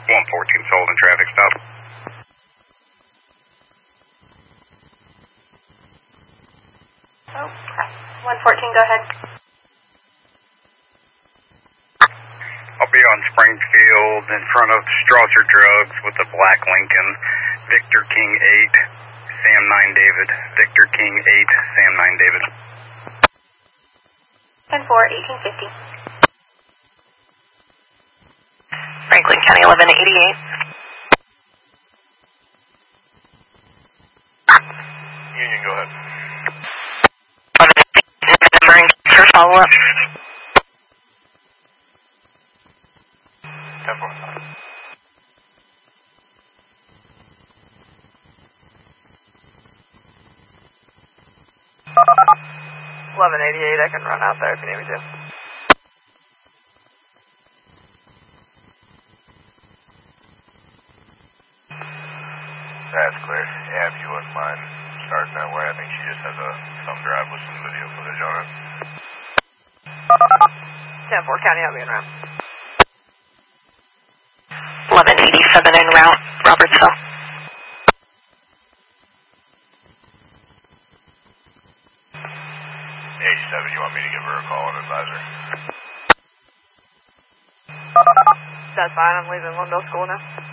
114 Sullivan, traffic stop. Oh, 114, go ahead. I'll be on Springfield in front of Strasser Drugs with the black Lincoln, Victor King 8, Sam 9 David, Victor King 8, Sam 9 David. 10-4, 1850. Franklin County 1188. Union, go ahead. For follow-up. 10-4. I can run out there if you need me to. That's clear. Yeah, if you wouldn't mind starting that way. I think she just has a thumb drive with some video footage on it. 10-4 County, I'll be en route. 1187 en route, Robertsville. 87, you want me to give her a call and advise her? That's fine, I'm leaving Lundell School now.